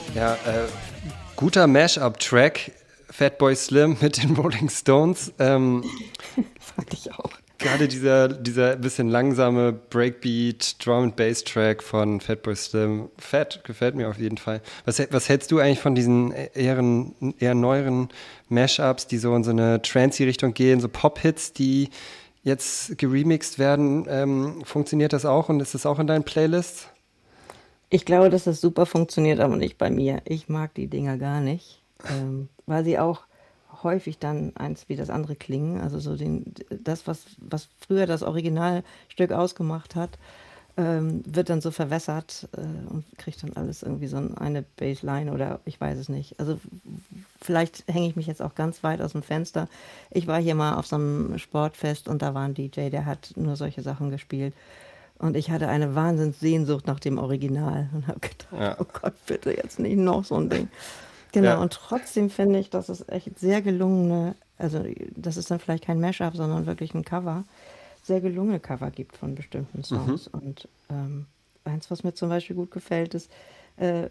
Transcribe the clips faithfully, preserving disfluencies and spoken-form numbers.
Ja, äh, guter Mash-up-Track, Fatboy Slim mit den Rolling Stones. Ähm, Fand ich auch. Gerade dieser, dieser bisschen langsame Breakbeat, Drum-and-Bass-Track von Fatboy Slim, fett, gefällt mir auf jeden Fall. Was, was hältst du eigentlich von diesen eher, eher neueren Mashups, die so in so eine Trancy-Richtung gehen, so Pop-Hits, die jetzt geremixed werden? Ähm, funktioniert das auch und ist das auch in deinen Playlists? Ich glaube, dass das super funktioniert, aber nicht bei mir. Ich mag die Dinger gar nicht, ähm, weil sie auch häufig dann eins wie das andere klingen. Also so den, das, was, was früher das Originalstück ausgemacht hat, ähm, wird dann so verwässert äh, und kriegt dann alles irgendwie so eine Bassline oder ich weiß es nicht. Also vielleicht hänge ich mich jetzt auch ganz weit aus dem Fenster. Ich war hier mal auf so einem Sportfest und da war ein D J, der hat nur solche Sachen gespielt. Und ich hatte eine Wahnsinnssehnsucht nach dem Original und habe gedacht, Ja, oh Gott, bitte jetzt nicht noch so ein Ding. ja. Genau, und trotzdem finde ich, dass es echt sehr gelungene, also das ist dann vielleicht kein Mashup, sondern wirklich ein Cover, sehr gelungene Cover gibt von bestimmten Mhm. Songs. Und ähm, eins, was mir zum Beispiel gut gefällt, ist äh,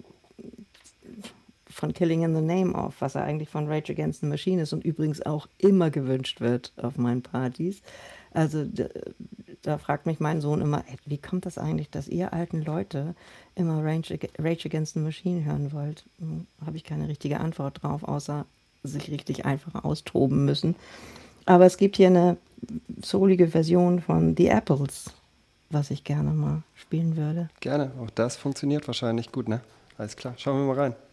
von Killing in the Name of, was ja eigentlich von Rage Against the Machine ist und übrigens auch immer gewünscht wird auf meinen Partys. Also d- da fragt mich mein Sohn immer, ey, wie kommt das eigentlich, dass ihr alten Leute immer Rage, Ag- Rage Against the Machine hören wollt? Hm, habe ich keine richtige Antwort drauf, außer sich richtig einfach austoben müssen. Aber es gibt hier eine soulige Version von The Apples, was ich gerne mal spielen würde. Gerne. Auch das funktioniert wahrscheinlich gut, ne? Alles klar. Schauen wir mal rein.